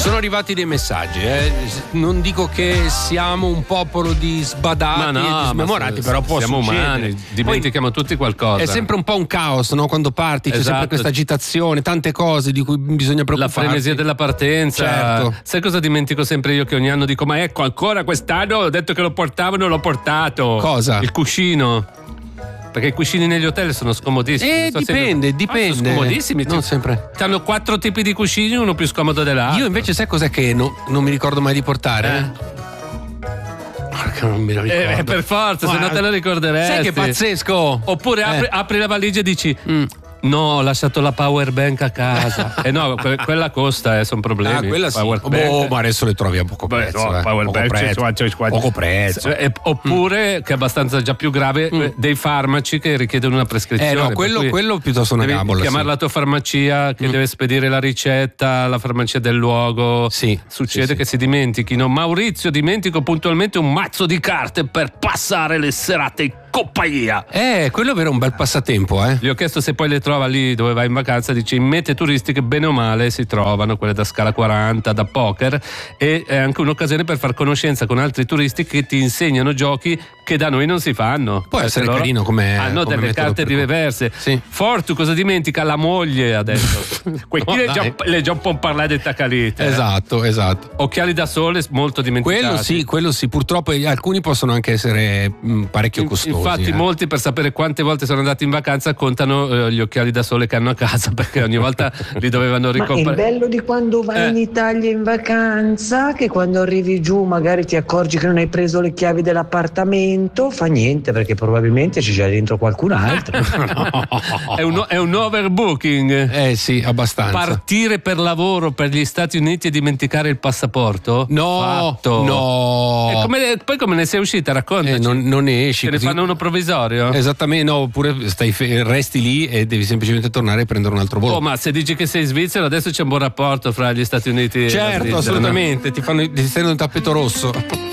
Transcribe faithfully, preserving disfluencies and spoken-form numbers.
Sono arrivati dei messaggi, eh. Non dico che siamo un popolo di sbadati ma no, e di smemorati, ma però può siamo succedere. umani, dimentichiamo Poi tutti qualcosa. è sempre un po' un caos, no? Quando parti c'è Esatto. sempre questa agitazione, tante cose di cui bisogna preoccuparsi. La frenesia della partenza. Certo. Sai cosa dimentico sempre io, che ogni anno dico: ma ecco, ancora quest'anno ho detto che lo portavo e non l'ho portato. Cosa? Il cuscino. Perché i cuscini negli hotel sono scomodissimi. Eh, Non so se- dipende, Ah, dipende. sono scomodissimi. Non Ti- sempre. Hanno quattro tipi di cuscini, uno più scomodo dell'altro. Io invece sai cos'è che no- non mi ricordo mai di portare? Eh. Porca, non me lo ricordo. Eh, per forza, se Guarda, no te lo ricorderesti. Sai che pazzesco? Oppure apri, Eh. apri la valigia e dici: Mm. no, ho lasciato la power bank a casa. E eh no, que- quella costa, eh, sono problemi. Ah, quella sì. Power Boh, bank. ma adesso le trovi a poco Beh, prezzo. no, eh. power poco, bank, prezzo. cioè, cioè, poco prezzo. Eh, oppure, che è abbastanza già più grave, Mm. eh, dei farmaci che richiedono una prescrizione. Eh no, per quello, cui quello piuttosto una devi gabola. chiamare sì. la tua farmacia che Mm. deve spedire la ricetta, la farmacia del luogo. Sì, Succede sì, che si dimentichino. Maurizio, dimentico puntualmente un mazzo di carte per passare le serate in compagnia. Eh, quello era un bel passatempo, eh. Gli ho chiesto se poi le trova lì dove vai in vacanza. Dice: in mete turistiche bene o male si trovano quelle da scala quaranta, da poker, e è anche un'occasione per far conoscenza con altri turisti che ti insegnano giochi che da noi non si fanno. Può essere Loro carino come hanno come delle metodo carte per- diverse. Sì. Fortu cosa dimentica? La moglie adesso. Qui No, le dai. già, le già un po' parlare di tacalite. Esatto, esatto. Occhiali da sole molto dimenticati. Quello sì, quello sì, purtroppo alcuni possono anche essere mh, parecchio costosi. Infatti eh. molti, per sapere quante volte sono andati in vacanza, contano eh, gli occhiali da sole che hanno a casa, perché ogni volta li dovevano Ma il ricomprare. bello di quando vai Eh. in Italia in vacanza, che quando arrivi giù magari ti accorgi che non hai preso le chiavi dell'appartamento, fa niente perché probabilmente c'è già dentro qualcun altro. È un, è un overbooking. Eh sì, abbastanza. Partire per lavoro per gli Stati Uniti e dimenticare il passaporto? No, Fatto. no. E come, poi come ne sei uscita? Raccontaci. Eh, non, non ne esci. Che ne così. fanno uno provvisorio? Esattamente, no, oppure stai fe- resti lì e devi semplicemente tornare e prendere un altro volo. Oh, ma se dici che sei svizzero, adesso c'è un buon rapporto fra gli Stati Uniti e la certo, Svizzera, no? assolutamente, ti fanno ti stendono il tappeto rosso.